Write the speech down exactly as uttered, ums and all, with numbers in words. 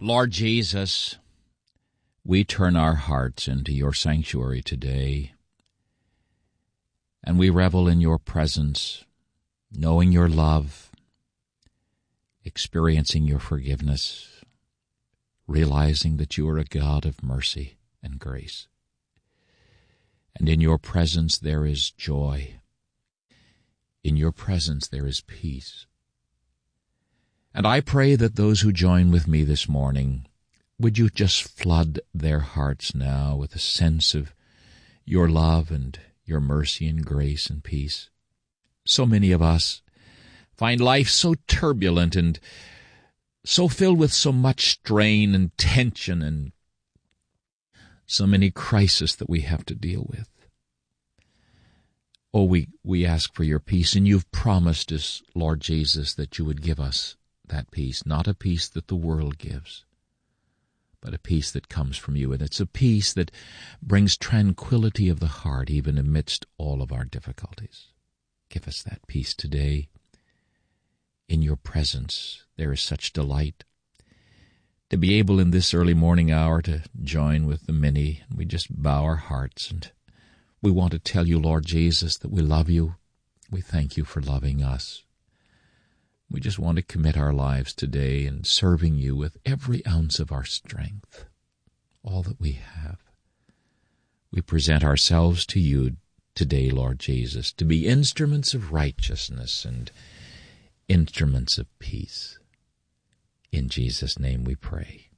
Lord Jesus, we turn our hearts into your sanctuary today, and we revel in your presence, knowing your love, experiencing your forgiveness, realizing that you are a God of mercy and grace. And in your presence there is joy. In your presence there is peace. And I pray that those who join with me this morning, would you just flood their hearts now with a sense of your love and your mercy and grace and peace. So many of us find life so turbulent and so filled with so much strain and tension and so many crises that we have to deal with. Oh, we, we ask for your peace, and you've promised us, Lord Jesus, that you would give us that peace, not a peace that the world gives, but a peace that comes from you. And it's a peace that brings tranquility of the heart even amidst all of our difficulties. Give us that peace today. In your presence there is such delight. To be able in this early morning hour to join with the many, and we just bow our hearts, and we want to tell you, Lord Jesus, that we love you. We thank you for loving us. We just want to commit our lives today in serving you with every ounce of our strength, all that we have. We present ourselves to you today, Lord Jesus, to be instruments of righteousness and instruments of peace. In Jesus' name we pray.